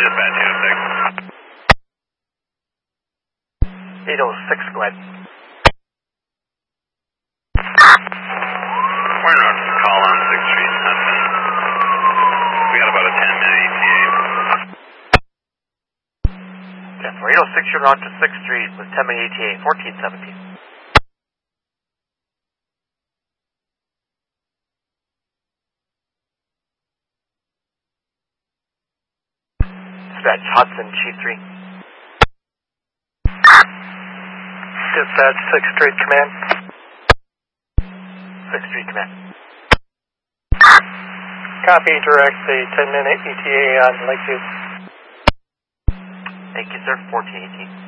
Dispatch 806. 806, go ahead. We're in route to call on 6th Street, Hudson. We got about a 10-minute ETA. Yeah, for 806, you're on to 6th Street with 10-minute ETA, 1417. Dispatch Hudson, Chief 3. Dispatch 6th Street Command. 6th Street Command. Copy, direct the 10-minute ETA on Lakeview. Thank you, sir. 1418.